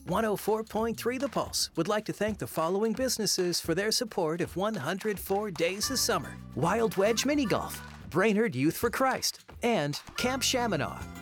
104.3 The Pulse would like to thank the following businesses for their support of 104 Days of Summer: Wild Wedge Mini Golf, Brainerd Youth for Christ, and Camp Chaminade.